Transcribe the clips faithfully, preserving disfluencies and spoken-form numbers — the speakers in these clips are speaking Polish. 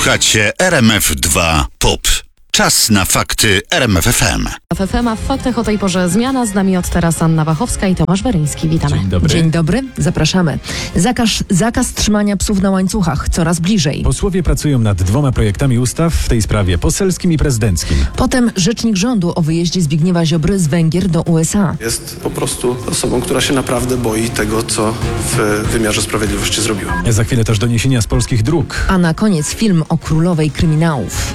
Słuchacie R M F dwa Pop. Czas na fakty R M F F M. W F M, a w faktach o tej porze zmiana. Z nami od teraz Anna Wachowska i Tomasz Weryński. Witamy. Dzień dobry. Dzień dobry, zapraszamy. Zakaz, zakaz trzymania psów na łańcuchach coraz bliżej. Posłowie pracują nad dwoma projektami ustaw w tej sprawie, poselskim i prezydenckim. Potem rzecznik rządu o wyjeździe Zbigniewa Ziobry z Węgier do U S A. Jest po prostu osobą, która się naprawdę boi tego, co w wymiarze sprawiedliwości zrobiła. Za chwilę też doniesienia z polskich dróg. A na koniec film o królowej kryminałów.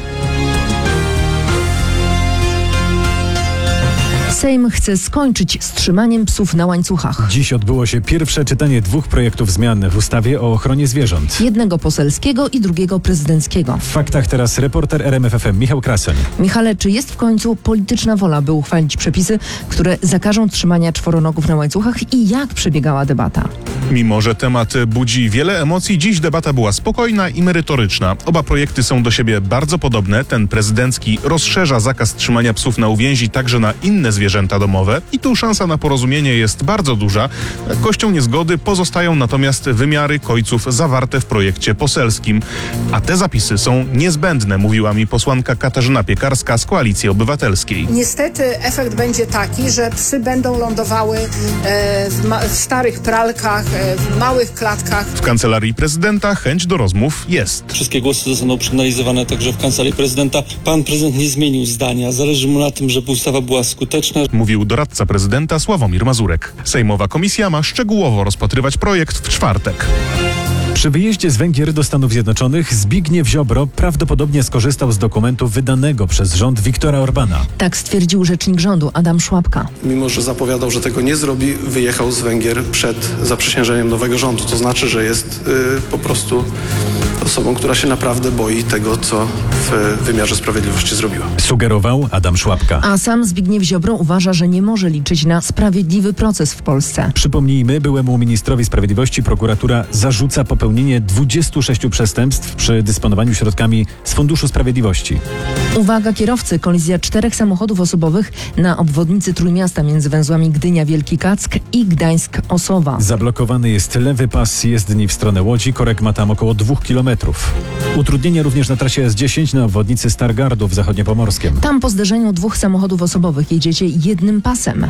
Sejm chce skończyć z trzymaniem psów na łańcuchach. Dziś odbyło się pierwsze czytanie dwóch projektów zmian w ustawie o ochronie zwierząt. Jednego poselskiego i drugiego prezydenckiego. W faktach teraz reporter R M F F M Michał Krasoń. Michale, czy jest w końcu polityczna wola, by uchwalić przepisy, które zakażą trzymania czworonogów na łańcuchach i jak przebiegała debata? Mimo że temat budzi wiele emocji, dziś debata była spokojna i merytoryczna. Oba projekty są do siebie bardzo podobne. Ten prezydencki rozszerza zakaz trzymania psów na uwięzi także na inne zwierzęta domowe i tu szansa na porozumienie jest bardzo duża. Kością niezgody pozostają natomiast wymiary kojców zawarte w projekcie poselskim. A te zapisy są niezbędne, mówiła mi posłanka Katarzyna Piekarska z Koalicji Obywatelskiej. Niestety efekt będzie taki, że psy będą lądowały e, w, ma- w starych pralkach, e, w małych klatkach. W Kancelarii Prezydenta chęć do rozmów jest. Wszystkie głosy zostaną przeanalizowane także w Kancelarii Prezydenta. Pan prezydent nie zmienił zdania. Zależy mu na tym, żeby ustawa była skuteczna. Mówił doradca prezydenta Sławomir Mazurek. Sejmowa komisja ma szczegółowo rozpatrywać projekt w czwartek. Przy wyjeździe z Węgier do Stanów Zjednoczonych Zbigniew Ziobro prawdopodobnie skorzystał z dokumentu wydanego przez rząd Viktora Orbana. Tak stwierdził rzecznik rządu Adam Szłapka. Mimo że zapowiadał, że tego nie zrobi, wyjechał z Węgier przed zaprzysiężeniem nowego rządu. To znaczy, że jest y, po prostu osobą, która się naprawdę boi tego, co w wymiarze sprawiedliwości zrobiła. Sugerował Adam Szłapka. A sam Zbigniew Ziobro uważa, że nie może liczyć na sprawiedliwy proces w Polsce. Przypomnijmy, byłemu ministrowi sprawiedliwości prokuratura zarzuca popełnienie dwudziestu sześciu przestępstw przy dysponowaniu środkami z Funduszu Sprawiedliwości. Uwaga kierowcy, kolizja czterech samochodów osobowych na obwodnicy Trójmiasta między węzłami Gdynia-Wielki Kack i Gdańsk-Osowa. Zablokowany jest lewy pas jezdni w stronę Łodzi, korek ma tam około dwóch kilometrów. Utrudnienia również na trasie S dziesięć na obwodnicy Stargardu w Zachodniopomorskiem. Tam po zderzeniu dwóch samochodów osobowych jedziecie jednym pasem.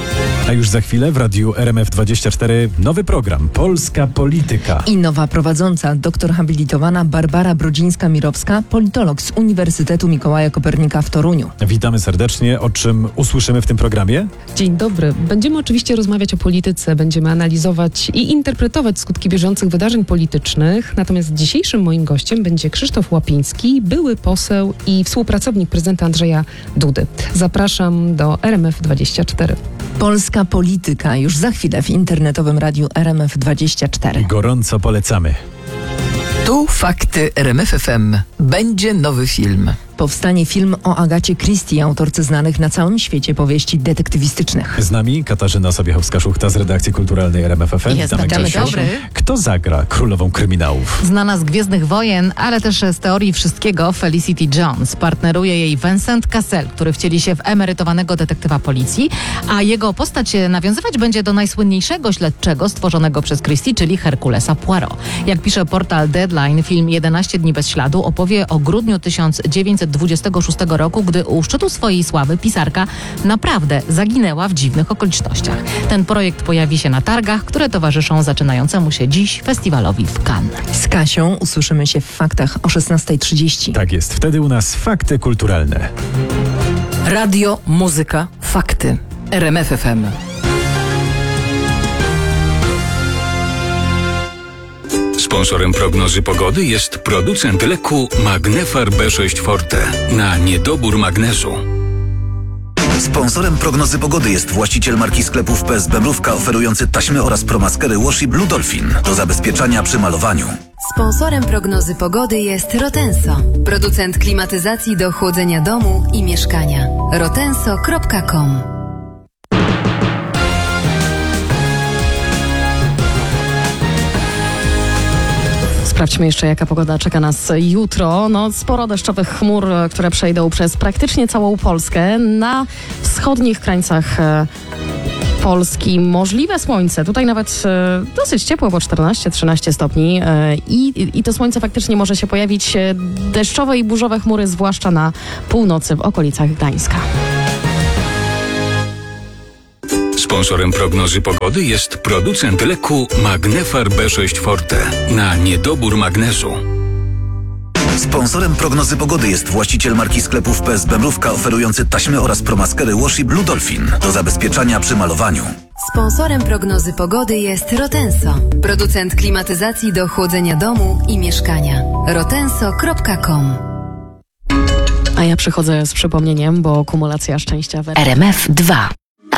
A już za chwilę w radiu R M F dwadzieścia cztery nowy program Polska Polityka. I nowa prowadząca, doktor habilitowana Barbara Brodzińska-Mirowska, politolog z Uniwersytetu Mikołaja Kopernika w Toruniu. Witamy serdecznie. O czym usłyszymy w tym programie? Dzień dobry. Będziemy oczywiście rozmawiać o polityce, będziemy analizować i interpretować skutki bieżących wydarzeń politycznych. Natomiast dzisiejszym moim gościem będzie Krzysztof Łapiński, były poseł i współpracownik prezydenta Andrzeja Dudy. Zapraszam do R M F dwadzieścia cztery. Polska Polityka już za chwilę w internetowym radiu R M F dwadzieścia cztery. Gorąco polecamy. Tu fakty R M F F M. Będzie nowy film. Powstanie film o Agacie Christie, autorce znanych na całym świecie powieści detektywistycznych. Z nami Katarzyna Sobiechowska-Szuchta z redakcji kulturalnej R M F F M. Jestem. Witamy, Dzień Kasiu. dobry. Kto zagra królową kryminałów? Znana z Gwiezdnych Wojen, ale też z teorii wszystkiego Felicity Jones. Partneruje jej Vincent Cassel, który wcieli się w emerytowanego detektywa policji, a jego postać nawiązywać będzie do najsłynniejszego śledczego stworzonego przez Christie, czyli Herkulesa Poirot. Jak pisze portal Deadline, film jedenaście dni bez śladu opowie o grudniu tysiąc dziewięćset dwudziestego szóstego roku, gdy u szczytu swojej sławy pisarka naprawdę zaginęła w dziwnych okolicznościach. Ten projekt pojawi się na targach, które towarzyszą zaczynającemu się dziś festiwalowi w Cannes. Z Kasią usłyszymy się w faktach o szesnasta trzydzieści. Tak jest. Wtedy u nas fakty kulturalne. Radio, muzyka, fakty. R M F F M. Sponsorem prognozy pogody jest producent leku Magnefar B sześć Forte na niedobór magnezu. Sponsorem prognozy pogody jest właściciel marki sklepów P S Bebrówka oferujący taśmy oraz promaskery Washi Blue Dolphin do zabezpieczania przy malowaniu. Sponsorem prognozy pogody jest Rotenso, producent klimatyzacji do chłodzenia domu i mieszkania. rotenso kropka com. Sprawdźmy jeszcze, jaka pogoda czeka nas jutro. No, sporo deszczowych chmur, które przejdą przez praktycznie całą Polskę. Na wschodnich krańcach Polski możliwe słońce. Tutaj nawet e, dosyć ciepło, bo czternaście trzynaście stopni e, i, i to słońce faktycznie może się pojawić. E, deszczowe i burzowe chmury, zwłaszcza na północy w okolicach Gdańska. Sponsorem prognozy pogody jest producent leku Magnefar B sześć Forte na niedobór magnezu. Sponsorem prognozy pogody jest właściciel marki sklepów P S B Mrówka oferujący taśmy oraz promaskery Washi Blue Dolphin do zabezpieczania przy malowaniu. Sponsorem prognozy pogody jest Rotenso, producent klimatyzacji do chłodzenia domu i mieszkania. rotenso kropka com. A ja przychodzę z przypomnieniem, bo kumulacja szczęścia w R M F dwa.